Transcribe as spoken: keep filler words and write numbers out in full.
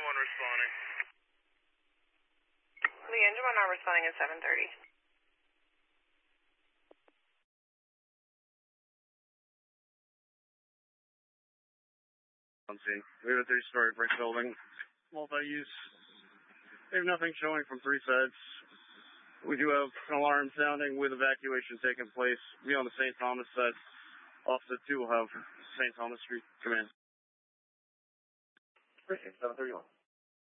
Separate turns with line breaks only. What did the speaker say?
One responding.
The engine one not responding at seven thirty.
We have a three-story brick building, multi-use. We have nothing showing from three sides. We do have an alarm sounding with evacuation taking place. We on the Saint Thomas side. Offset two will have Saint Thomas Street command.
seven thirty-one.